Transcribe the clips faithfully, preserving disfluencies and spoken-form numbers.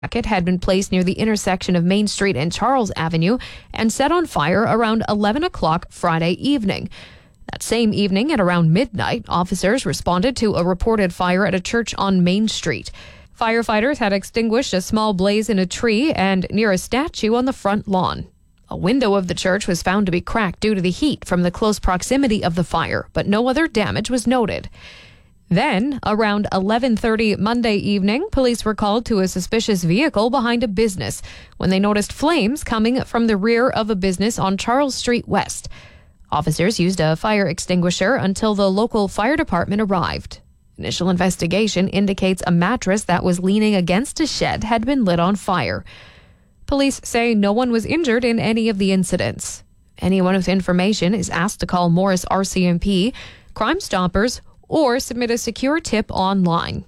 It had been placed near the intersection of Main Street and Charles Avenue and set on fire around eleven o'clock Friday evening. That same evening at around midnight, officers responded to a reported fire at a church on Main Street. Firefighters had extinguished a small blaze in a tree and near a statue on the front lawn. A window of the church was found to be cracked due to the heat from the close proximity of the fire, but no other damage was noted. Then, around eleven thirty Monday evening, police were called to a suspicious vehicle behind a business when they noticed flames coming from the rear of a business on Charles Street West. Officers used a fire extinguisher until the local fire department arrived. Initial investigation indicates a mattress that was leaning against a shed had been lit on fire. Police say no one was injured in any of the incidents. Anyone with information is asked to call Morris R C M P, Crime Stoppers, or submit a secure tip online.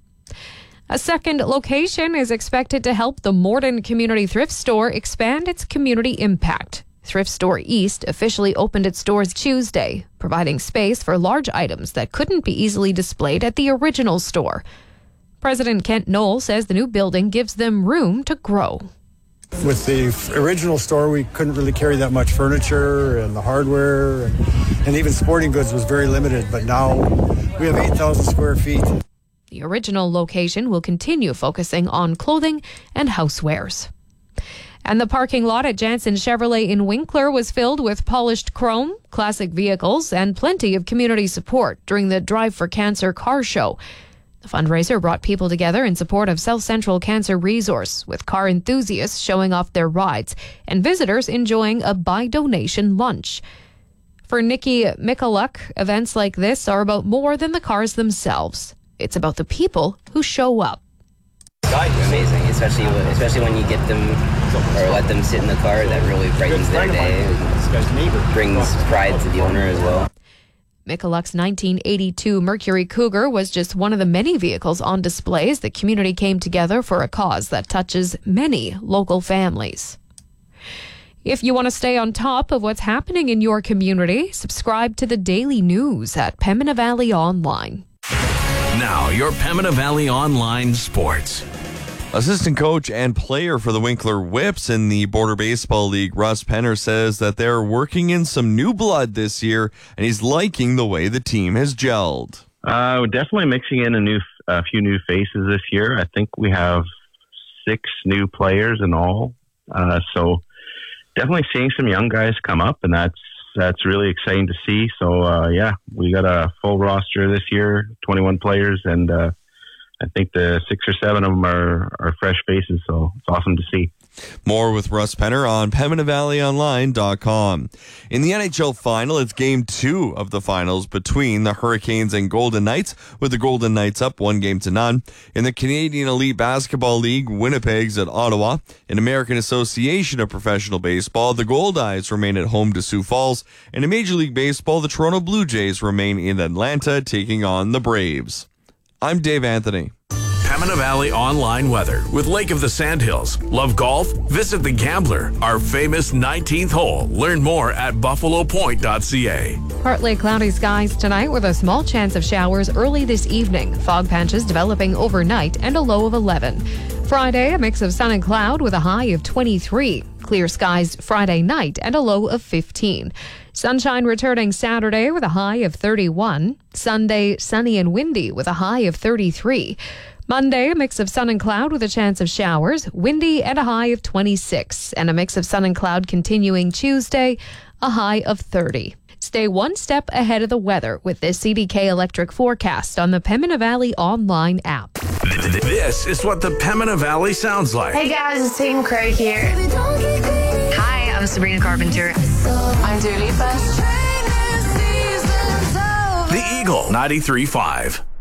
A second location is expected to help the Morden Community Thrift Store expand its community impact. Thrift Store East officially opened its doors Tuesday, providing space for large items that couldn't be easily displayed at the original store. President Kent Knoll says the new building gives them room to grow. With the original store, we couldn't really carry that much furniture, and the hardware and, and even sporting goods was very limited, but now we have eight thousand square feet. The original location will continue focusing on clothing and housewares. And the parking lot at Jansen Chevrolet in Winkler was filled with polished chrome, classic vehicles, and plenty of community support during the Drive for Cancer car show. The fundraiser brought people together in support of South Central Cancer Resource, with car enthusiasts showing off their rides and visitors enjoying a by-donation lunch. For Nikki Mikuluk, events like this are about more than the cars themselves. It's about the people who show up. Amazing, especially especially when you get them or let them sit in the car. That really brightens their day and brings pride to the owner as well. Mikuluk's nineteen eighty-two Mercury Cougar was just one of the many vehicles on display as the community came together for a cause that touches many local families. If you want to stay on top of what's happening in your community, subscribe to the daily news at Pembina Valley Online. Now, your Pembina Valley Online Sports. Assistant coach and player for the Winkler Whips in the Border Baseball League, Russ Penner, says that they're working in some new blood this year, and he's liking the way the team has gelled. Uh, we're definitely mixing in a new, a few new faces this year. I think we have six new players in all. Uh, so definitely seeing some young guys come up, and that's that's really exciting to see. So, uh, yeah, we got a full roster this year, twenty-one players, and uh, I think the six or seven of them are, are fresh faces, so it's awesome to see. More with Russ Penner on Pembina Valley Online dot com. In the N H L final, it's game two of the finals between the Hurricanes and Golden Knights, with the Golden Knights up one game to none. In the Canadian Elite Basketball League, Winnipeg's at Ottawa. In American Association of Professional Baseball, the Goldeyes remain at home to Sioux Falls. And in Major League Baseball, the Toronto Blue Jays remain in Atlanta, taking on the Braves. I'm Dave Anthony. Pembina Valley Online Weather with Lake of the Sandhills. Love golf? Visit The Gambler, our famous nineteenth hole. Learn more at buffalo point dot c a. Partly cloudy skies tonight with a small chance of showers early this evening. Fog patches developing overnight and a low of eleven. Friday, a mix of sun and cloud with a high of twenty-three. Clear skies Friday night and a low of fifteen. Sunshine returning Saturday with a high of thirty-one. Sunday, sunny and windy with a high of thirty-three. Monday, a mix of sun and cloud with a chance of showers, windy and a high of twenty-six. And a mix of sun and cloud continuing Tuesday, a high of thirty. Stay one step ahead of the weather with this C D K Electric forecast on the Pembina Valley Online app. This is what the Pembina Valley sounds like. Hey guys, it's Team Craig here. Hi, I'm Sabrina Carpenter. I'm Dua Lipa. The Eagle ninety-three point five.